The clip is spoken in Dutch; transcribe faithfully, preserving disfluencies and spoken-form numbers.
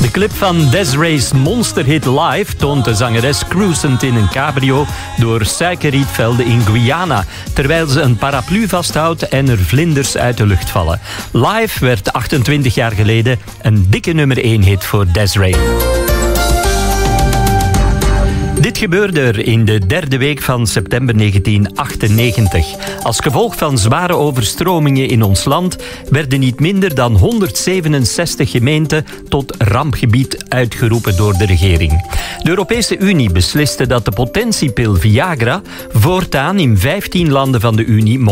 De clip van Des'ree's monsterhit Live toont de zangeres cruisend in een cabrio door suikerrietvelden in Guyana, terwijl ze een paraplu vasthoudt en er vlinders uit de lucht vallen. Live werd achtentwintig jaar geleden een dikke nummer één hit voor Des'ree. Dit gebeurde er in de derde week van september negentien achtennegentig. Als gevolg van zware overstromingen in ons land werden niet minder dan honderdzevenenzestig gemeenten tot rampgebied uitgeroepen door de regering. De Europese Unie besliste dat de potentiepil Viagra voortaan in vijftien landen van de Unie